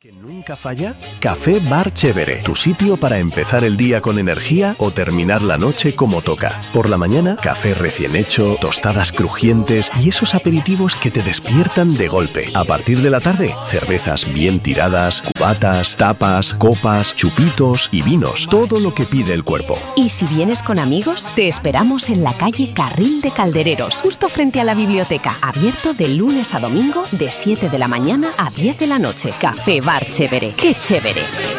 ¿Que nunca falla? Café Bar Chévere, tu sitio para empezar el día con energía o terminar la noche como toca. Por la mañana, café recién hecho, tostadas crujientes y esos aperitivos que te despiertan de golpe. A partir de la tarde, cervezas bien tiradas, cubatas, tapas, copas, chupitos y vinos, todo lo que pide el cuerpo. Y si vienes con amigos, te esperamos en la calle Carril de Caldereros, justo frente a la biblioteca, abierto de lunes a domingo de 7 de la mañana a 10 de la noche. Café Bar Chévere, qué chévere.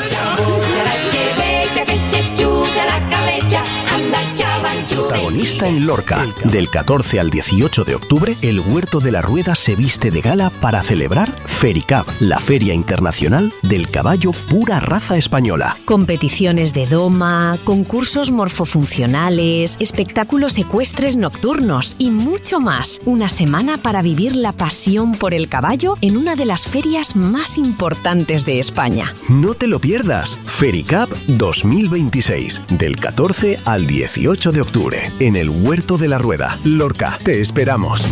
Protagonista en Lorca. Del 14 al 18 de octubre, el Huerto de la Rueda se viste de gala para celebrar Fericab, la Feria Internacional del Caballo Pura Raza Española. Competiciones de doma, concursos morfofuncionales, espectáculos ecuestres nocturnos y mucho más. Una semana para vivir la pasión por el caballo en una de las ferias más importantes de España. No te lo pierdas. Fericab 2026, del 14 al 18 de octubre, en el Huerto de la Rueda, Lorca. Te esperamos.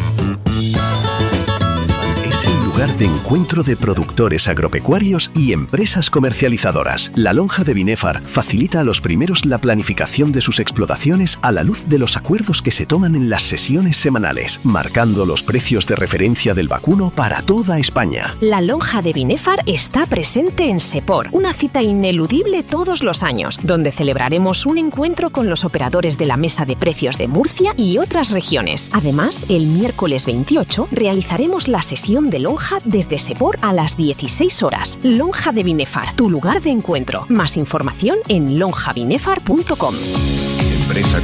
Es el lugar de encuentro de productores agropecuarios y empresas comercializadoras. La Lonja de Binefar facilita a los primeros la planificación de sus explotaciones a la luz de los acuerdos que se toman en las sesiones semanales, marcando los precios de referencia del vacuno para toda España. La Lonja de Binefar está presente en Sepor, una cita ineludible todos los años, donde celebraremos un encuentro con los operadores de la Mesa de Precios de Murcia y otras regiones. Además, el miércoles 28 realizaremos la sesión de Lonja desde Sepor a las 16 horas. Lonja de Binefar, tu lugar de encuentro. Más información en lonjabinefar.com. Empresa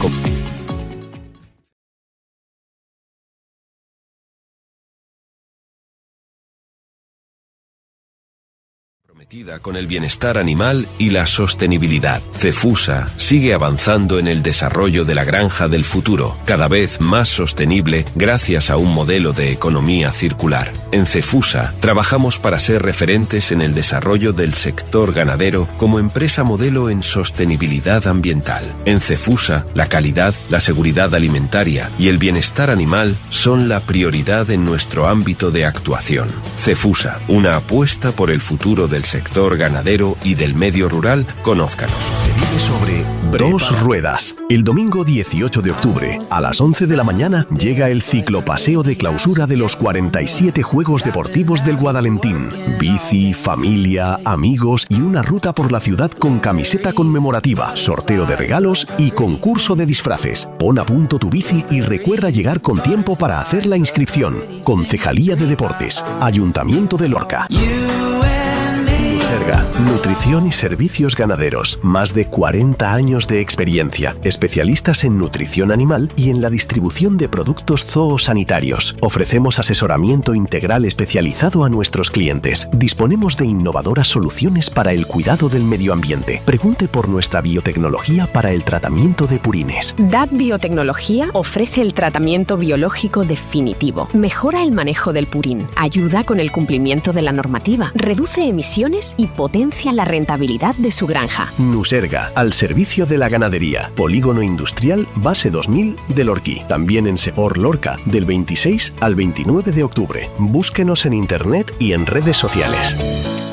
con el bienestar animal y la sostenibilidad. Cefusa sigue avanzando en el desarrollo de la granja del futuro, cada vez más sostenible gracias a un modelo de economía circular. En Cefusa trabajamos para ser referentes en el desarrollo del sector ganadero como empresa modelo en sostenibilidad ambiental. En Cefusa, la calidad, la seguridad alimentaria y el bienestar animal son la prioridad en nuestro ámbito de actuación. Cefusa, una apuesta por el futuro del sector ganadero y del medio rural. Conózcanos. Se vive sobre dos ruedas. El domingo 18 de octubre, a las 11 de la mañana, llega el ciclopaseo de clausura de los 47 Juegos Deportivos del Guadalentín. Bici, familia, amigos y una ruta por la ciudad con camiseta conmemorativa, sorteo de regalos y concurso de disfraces. Pon a punto tu bici y recuerda llegar con tiempo para hacer la inscripción. Concejalía de Deportes, Ayuntamiento de Lorca. Nuserga, nutrición y servicios ganaderos. Más de 40 años de experiencia. Especialistas en nutrición animal y en la distribución de productos zoosanitarios. Ofrecemos asesoramiento integral especializado a nuestros clientes. Disponemos de innovadoras soluciones para el cuidado del medio ambiente. Pregunte por nuestra biotecnología para el tratamiento de purines. DAP Biotecnología ofrece el tratamiento biológico definitivo. Mejora el manejo del purín. Ayuda con el cumplimiento de la normativa. Reduce emisiones y potencia la rentabilidad de su granja. Nuserga, al servicio de la ganadería. Polígono Industrial Base 2000 de Lorquí. También en Sepor Lorca, del 26 al 29 de octubre. Búsquenos en internet y en redes sociales.